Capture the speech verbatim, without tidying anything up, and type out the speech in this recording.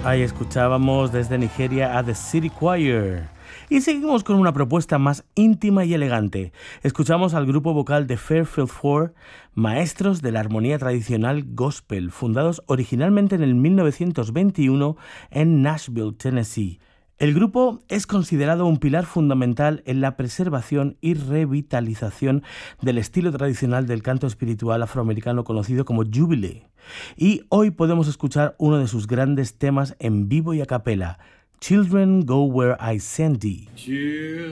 Ahí escuchábamos desde Nigeria a The City Choir. Y seguimos con una propuesta más íntima y elegante. Escuchamos al grupo vocal de Fairfield Four, maestros de la armonía tradicional gospel, fundados originalmente en el mil novecientos veintiuno en Nashville, Tennessee. El grupo es considerado un pilar fundamental en la preservación y revitalización del estilo tradicional del canto espiritual afroamericano conocido como Jubilee. Y hoy podemos escuchar uno de sus grandes temas en vivo y a capela, Children Go Where I Send Thee.